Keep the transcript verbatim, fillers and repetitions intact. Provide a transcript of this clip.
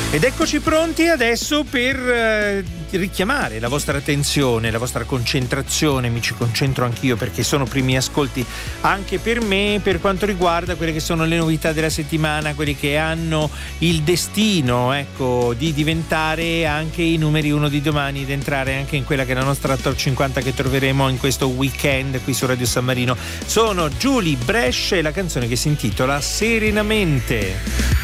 Ed eccoci pronti adesso per eh, richiamare la vostra attenzione, la vostra concentrazione. Mi ci concentro anch'io perché sono primi ascolti anche per me, per quanto riguarda quelle che sono le novità della settimana, quelli che hanno il destino, ecco, di diventare anche i numeri uno di domani, ed entrare anche in quella che è la nostra top cinquanta che troveremo in questo weekend qui su Radio San Marino. Sono Giulia Brescia e la canzone che si intitola Serenamente.